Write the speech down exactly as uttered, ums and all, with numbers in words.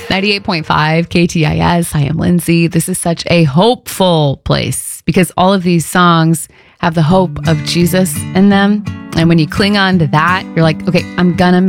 ninety-eight point five K T I S. I am Lindsay. This is such a hopeful place because all of these songs have the hope of Jesus in them. And when you cling on to that, you're like, okay, I'm gonna